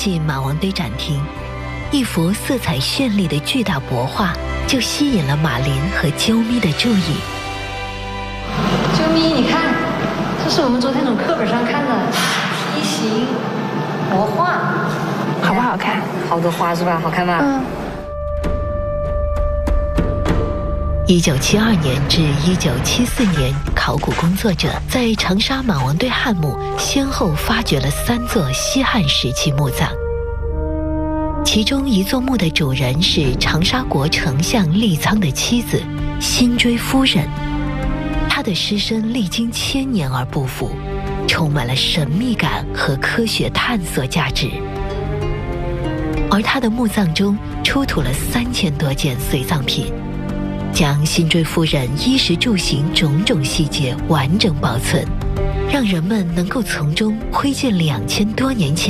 系马王堆展厅，一幅色彩绚丽的巨大帛画就吸引了马林和啾咪的注意。 啾咪，你看，这是我们昨天从课本上看的梯形帛画， 好不好看？ 好多花是吧？好看吧？ 1972年至1974年，考古工作者在长沙马王堆汉墓先后发掘了3座西汉时期墓葬，其中一座墓的主人是长沙国丞相利苍的妻子辛追夫人，她的尸身历经1000年而不腐，充满了神秘感和科学探索价值。而她的墓葬中出土了3000多件随葬品，将辛追夫人衣食住行种种细节完整保存，让人们能够从中窥见2000多年前